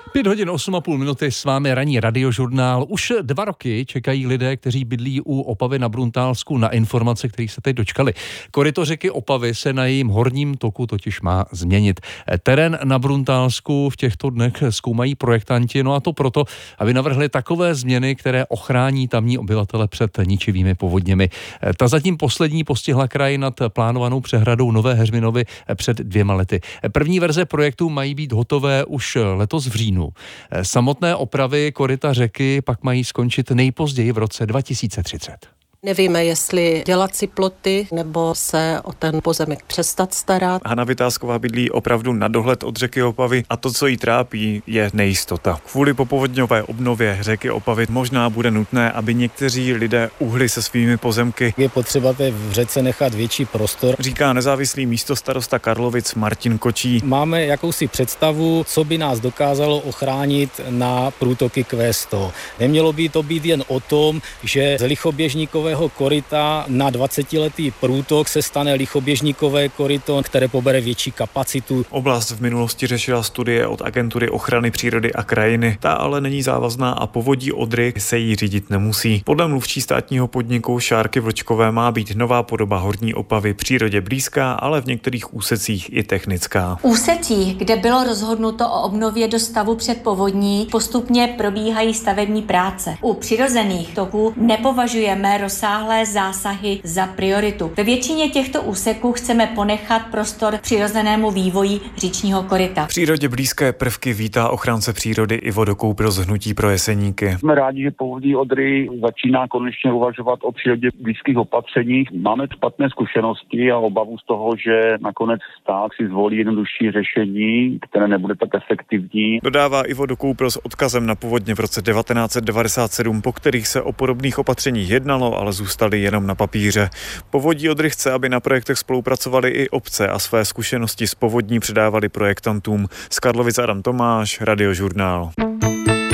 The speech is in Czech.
5 hodin 8,5 minuty, s vámi ranní radiožurnál. Už 2 roky čekají lidé, kteří bydlí u Opavy na Bruntálsku, na informace, kterých se teď dočkali. Koryto řeky Opavy se na jejím horním toku totiž má změnit. Terén na Bruntálsku v těchto dnech zkoumají projektanti, no a to proto, aby navrhli takové změny, které ochrání tamní obyvatele před ničivými povodněmi. Ta zatím poslední postihla kraj nad plánovanou přehradou Nové Heřminovy před 2 lety. První verze projektu mají být hotové už letos v říjnu. Samotné opravy koryta řeky pak mají skončit nejpozději v roce 2030. Nevíme, jestli dělat si ploty nebo se o ten pozemek přestat starat. Hana Vytázková bydlí opravdu na dohled od řeky Opavy a to, co jí trápí, je nejistota. Kvůli popovodňové obnově řeky Opavy možná bude nutné, aby někteří lidé uhli se svými pozemky. Je potřeba té řece nechat větší prostor, říká nezávislý místostarosta Karlovic Martin Kočí. Máme jakousi představu, co by nás dokázalo ochránit na průtoky Q100. Nemělo by to být jen o tom, že z lichoběžníkové koryta na 20letý průtok se stane lichoběžníkové koryto, které pobere větší kapacitu. Oblast v minulosti řešila studie od Agentury ochrany přírody a krajiny. Ta ale není závazná a povodí Odry se jí řídit nemusí. Podle mluvčí státního podniku Šárky Vlčkové má být nová podoba horní Opavy přírodě blízká, ale v některých úsecích i technická. Úsecích, kde bylo rozhodnuto o obnově do stavu před povodní, postupně probíhají stavební práce. U přirozených toků nepovažujeme rozsáhlé zásahy za prioritu. Ve většině těchto úseků chceme ponechat prostor přirozenému vývoji říčního koryta. Přírodě blízké prvky vítá ochránce přírody Ivo Dokoupil z Hnutí pro Jeseníky. Jsme rádi, že povodí Odry začíná konečně uvažovat o přírodě blízkých opatřeních. Máme špatné zkušenosti a obavu z toho, že nakonec stát si zvolí jednodušší řešení, které nebude tak efektivní. Dodává Ivo Dokoupil s odkazem na povodně v roce 1997, po kterých se o podobných opatřeních jednalo, ale zůstaly jenom na papíře. Povodí Odry chce, aby na projektech spolupracovaly i obce a své zkušenosti z povodní předávali projektantům. Z Karlovic Adam Tomáš, Radiožurnál.